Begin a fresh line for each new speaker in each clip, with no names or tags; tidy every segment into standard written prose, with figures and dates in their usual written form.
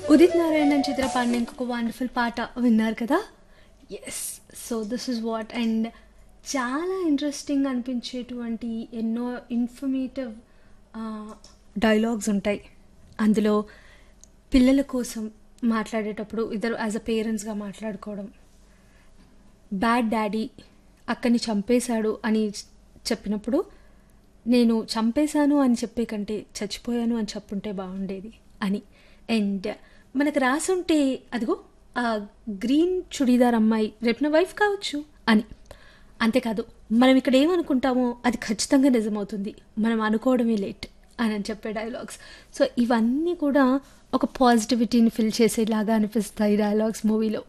ఉదిత్ నారాయణన్ చిత్ర పాడిన ఇంకొక వండర్ఫుల్ పాట విన్నారు కదా. Yes, so this is what. And చాలా ఇంట్రెస్టింగ్ అనిపించేటువంటి ఎన్నో ఇన్ఫర్మేటివ్ డైలాగ్స్ ఉంటాయి అందులో. పిల్లల కోసం మాట్లాడేటప్పుడు ఇద్దరు యాజ్ అ పేరెంట్స్గా మాట్లాడుకోవడం, బ్యాడ్ డాడీ అక్కని చంపేశాడు అని చెప్పినప్పుడు నేను చంపేశాను అని చెప్పే కంటే చచ్చిపోయాను అని చెప్పుంటే బాగుండేది అని. అండ్ మనకు రాసుంటే అదిగో ఆ గ్రీన్ చుడీదార్ అమ్మాయి రేపు నా వైఫ్ కావచ్చు అని. అంతేకాదు మనం ఇక్కడ ఏమనుకుంటామో అది ఖచ్చితంగా నిజమవుతుంది, మనం అనుకోవడమే లేట్ అని చెప్పే డైలాగ్స్. సో ఇవన్నీ కూడా ఒక పాజిటివిటీని ఫిల్ చేసేలాగా అనిపిస్తాయి డైలాగ్స్ మూవీలో.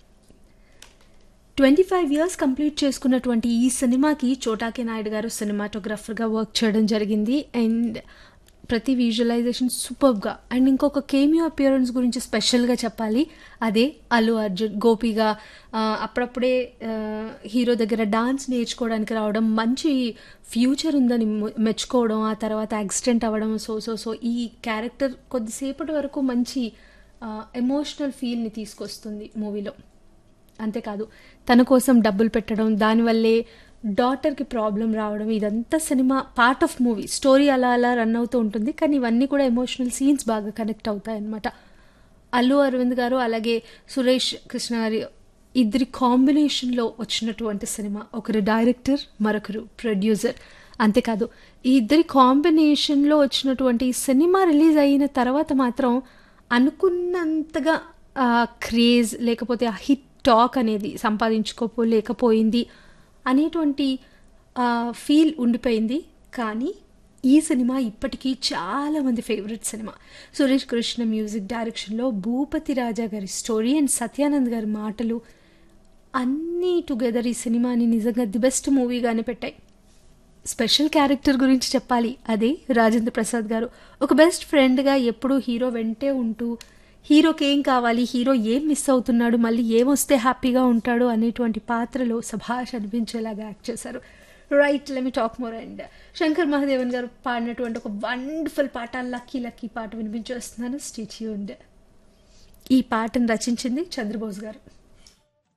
25 years కంప్లీట్ చేసుకున్నటువంటి ఈ సినిమాకి చోటాకే నాయుడు గారు సినిమాటోగ్రాఫర్గా వర్క్ చేయడం జరిగింది. అండ్ ప్రతి విజువలైజేషన్ సూపర్గా. అండ్ ఇంకొక కేమియో అపియరెన్స్ గురించి స్పెషల్గా చెప్పాలి, అదే అల్లు అర్జున్ గోపిగా అప్పుడప్పుడే హీరో దగ్గర డాన్స్ నేర్చుకోవడానికి రావడం, మంచి ఫ్యూచర్ ఉందని మెచ్చుకోవడం, ఆ తర్వాత యాక్సిడెంట్ అవ్వడం. సో ఈ క్యారెక్టర్ కొద్దిసేపటి వరకు మంచి ఎమోషనల్ ఫీల్ని తీసుకొస్తుంది మూవీలో. అంతేకాదు తన కోసం డబ్బులు పెట్టడం, దానివల్లే డాటర్కి ప్రాబ్లం రావడం, ఇదంతా cinema part of movie. Story అలా అలా రన్ అవుతూ ఉంటుంది, కానీ ఇవన్నీ కూడా ఎమోషనల్ సీన్స్ బాగా కనెక్ట్ అవుతాయి అన్నమాట. అల్లు అరవింద్ గారు అలాగే సురేష్ కృష్ణ గారి ఇద్దరి కాంబినేషన్లో వచ్చినటువంటి సినిమా. ఒకరు డైరెక్టర్, మరొకరు ప్రొడ్యూసర్. అంతేకాదు ఈ ఇద్దరి కాంబినేషన్లో వచ్చినటువంటి సినిమా రిలీజ్ అయిన తర్వాత మాత్రం అనుకున్నంతగా క్రేజ్ లేకపోతే ఆ హిట్ టాక్ అనేది సంపాదించుకోలేకపోయింది అనేటువంటి ఫీల్ ఉండిపోయింది. కానీ ఈ సినిమా ఇప్పటికీ చాలామంది favourite cinema. Suresh Krishna music డైరెక్షన్లో భూపతి రాజా గారి స్టోరీ అండ్ సత్యానంద్ గారి మాటలు అన్నీ టుగెదర్ ఈ సినిమాని నిజంగా ది బెస్ట్ మూవీగానే పెట్టాయి. స్పెషల్ క్యారెక్టర్ గురించి చెప్పాలి, అదే రాజేంద్ర ప్రసాద్ గారు. ఒక బెస్ట్ ఫ్రెండ్గా ఎప్పుడూ హీరో వెంటే ఉంటూ హీరోకి ఏం కావాలి, హీరో ఏం మిస్ అవుతున్నాడు, మళ్ళీ ఏమొస్తే హ్యాపీగా ఉంటాడు అనేటువంటి పాత్రలో సభాష్ అనిపించేలాగా యాక్ట్ చేశారు. Right, let me talk more. And Shankar Mahadevan గారు పాడినటువంటి ఒక వండర్ఫుల్ పాట, లక్కీ లక్కీ పాట వినిపించేస్తున్నాను. Stay tuned. ఈ పాటను రచించింది చంద్రబోస్ గారు.